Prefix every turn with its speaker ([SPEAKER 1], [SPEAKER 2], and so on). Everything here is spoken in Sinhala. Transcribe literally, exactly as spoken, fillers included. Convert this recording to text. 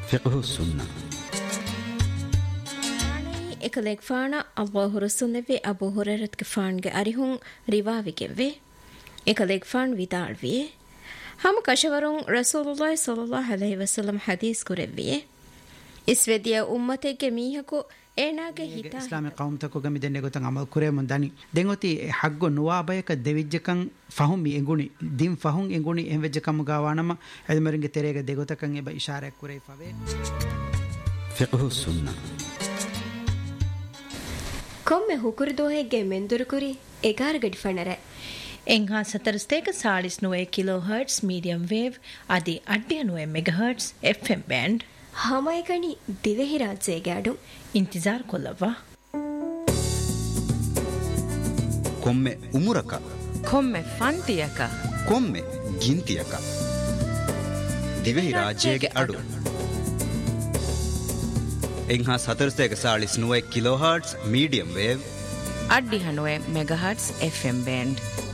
[SPEAKER 1] ෆික්හු සුන්නා
[SPEAKER 2] එකලෙක් ෆාන අල්ලාහ් රසූලෙවි අබූ හුරයිරත්ගේ ෆාන්ගේ අරිහුන් රිවාවිගෙව්වේ එකලෙක් ෆාන් විදාල්වියේ හම කෂවරුන් රසූලුල්ලාහ් සල්ලල්ලාහු අලයිහි වසල්ලම් හදීස් කුරෙව්වියේ ඉස්වෙදිය උම්මතෙගේ මීහකු ඒනාගේ හිතා
[SPEAKER 3] ඉස්ලාමී කවුම්තකෝ ගමි දෙන්නේ ගොතන් අමල් කුරේමුන් දනි දෙන්ගොති හග්ගෝ නුවාබයක දෙවිජ්ජකන් ෆහුම් මි එඟුනි දින් ෆහුම් එඟුනි එම්වෙජ්ජකම් ගාවානම එදමරින්ගේ තෙරේගේ දෙගොතකන් එබ ඉෂාරයක් කුරේ ෆවේ
[SPEAKER 1] ෆික්හු සුන්නා
[SPEAKER 4] කොම්මೆ ಹುಕುರುದೋಹೆಗೆ ಮೆಂದುರುಕುರಿ ಎಗಾರ ಗಡಿಫಣರೆ
[SPEAKER 5] ಎಂಹಾ ಸತರಸ್ತೇಕ ಸಾಳಿಸ್ ನುವೆ ಕಿಲೋ ಹರ್ಟ್ಸ್ ಮೀಡಿಯಂ ವೇವ್ ಅದಿ ಅಡ್ಡಿಯ ನುವೆ mega hertz FM band
[SPEAKER 4] ಹಮೈಕಣಿ ದಿವೆಹಿ ರಾಜ್ಯಗಾಡು
[SPEAKER 5] ಇಂತಿಜಾರ್ ಕೊಲ್ಲವ್ವ
[SPEAKER 1] ಕೊಮ್ಮೆ ಉಮುರಕ
[SPEAKER 6] ಕೊಮ್ಮೆ ಫಂತಿಯಕ
[SPEAKER 1] ಕೊಮ್ಮೆ ಗಿಂತಿಯಕ ದಿವೆಹಿ ರಾಜ್ಯಗೆ ಅಡು ಎಂಹಾ ಸತರಸ್ತೇಕ ಸಾಳಿಸ್ ನುವೆ kilo hertz medium wave
[SPEAKER 6] ಅಡ್ಡಿ ಹನುವೆ ಮೆಗಾ ಹರ್ಟ್ಸ್ ಎಫ್ಎಂ ಬ್ಯಾಂಡ್